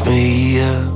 me up.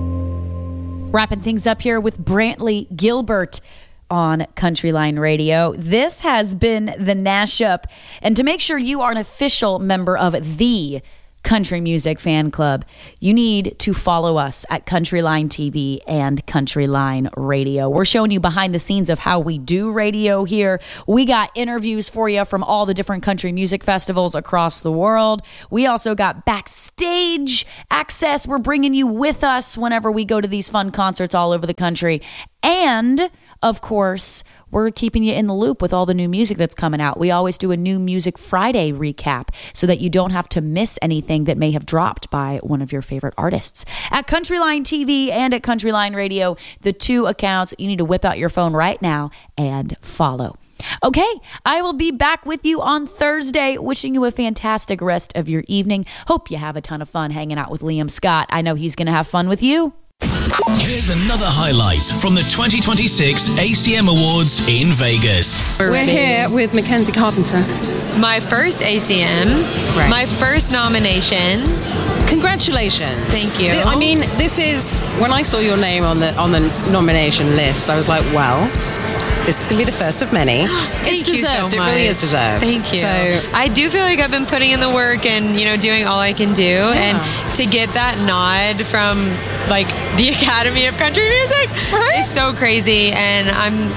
Wrapping things up here with Brantley Gilbert on Countryline Radio. This has been the Nash-Up. And to make sure you are an official member of the Country Music Fan Club, you need to follow us at Countryline TV and Countryline Radio. We're showing you behind the scenes of how we do radio here. We got interviews for you from all the different country music festivals across the world. We also got backstage access. We're bringing you with us whenever we go to these fun concerts all over the country. And of course, we're keeping you in the loop with all the new music that's coming out. We always do a New Music Friday recap so that you don't have to miss anything that may have dropped by one of your favorite artists. At Countryline TV and at Countryline Radio, the two accounts, you need to whip out your phone right now and follow. Okay, I will be back with you on Thursday, wishing you a fantastic rest of your evening. Hope you have a ton of fun hanging out with Liam Scott. I know he's going to have fun with you. Here's another highlight from the 2026 ACM Awards in Vegas. We're here with Mackenzie Carpenter. My first ACMs, Right. my first nomination. Congratulations. Thank you. I mean, this is, when I saw your name on the nomination list, I was like, well, this is going to be the first of many. It's Thank you deserved. so It really is much. deserved. Thank you. So, I do feel like I've been putting in the work and, doing all I can do. And to get that nod from, like, the Academy of Country Music is so crazy. And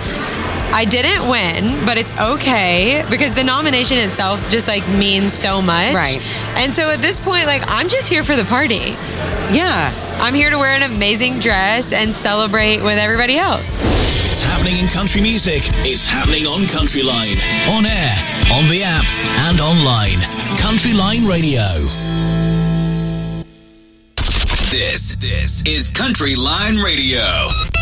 I didn't win, but it's okay because the nomination itself just, like, means so much. Right. And so at this point, like, I'm just here for the party. yeah. I'm here to wear an amazing dress and celebrate with everybody else. It's happening in country music. It's happening on Countryline. On air, on the app, and online. Countryline Radio. This is Countryline Radio.